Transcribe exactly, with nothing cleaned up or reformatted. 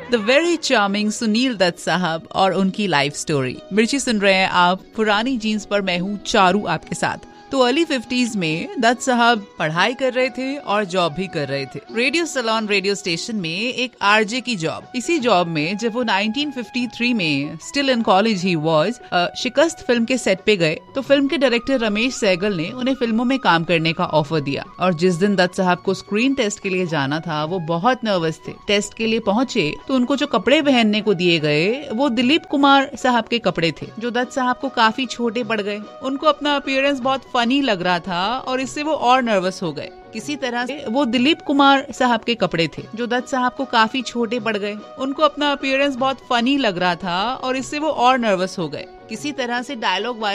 The very charming Sunil Dutt साहब और उनकी लाइफ स्टोरी। मिर्ची सुन रहे हैं आप पुरानी जीन्स पर, मैं हूँ चारू आपके साथ। तो अर्ली फिफ्टीज में दत्त साहब पढ़ाई कर रहे थे और जॉब भी कर रहे थे। रेडियो सलोन रेडियो स्टेशन में एक आरजे की जॉब। इसी जॉब में जब वो नाइनटीन फिफ्टी थ्री में still in college he was शिकस्त फिल्म के सेट पे गए तो फिल्म के डायरेक्टर रमेश सहगल ने उन्हें फिल्मों में काम करने का ऑफर दिया। और जिस दिन दत्त साहब को स्क्रीन टेस्ट के लिए जाना था वो बहुत नर्वस थे। टेस्ट के लिए पहुंचे तो उनको जो कपड़े पहनने को दिए गए वो दिलीप कुमार साहब के कपड़े थे, जो दत्त साहब को काफी छोटे पड़ गए। उनको अपना अपीयरेंस बहुत फनी लग रहा था और इससे वो और नर्वस हो गए। किसी तरह से वो दिलीप कुमार साहब के कपड़े थे, जो दत्त साहब को काफी छोटे पड़ गए। उनको अपना अपीयरेंस बहुत फनी लग रहा था और इससे वो और नर्वस हो गए। किसी तरह से डायलॉग